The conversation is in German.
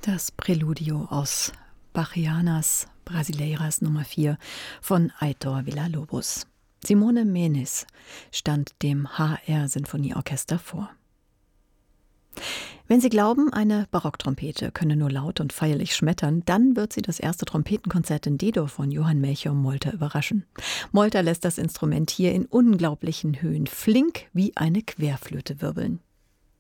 Das Präludio aus Bachianas Brasileiras Nummer 4 von Heitor Villa-Lobos. Simone Menis stand dem HR-Sinfonieorchester vor. Wenn Sie glauben, eine Barocktrompete könne nur laut und feierlich schmettern, dann wird Sie das erste Trompetenkonzert in D-Dur von Johann Melchior Molter überraschen. Molter lässt das Instrument hier in unglaublichen Höhen flink wie eine Querflöte wirbeln.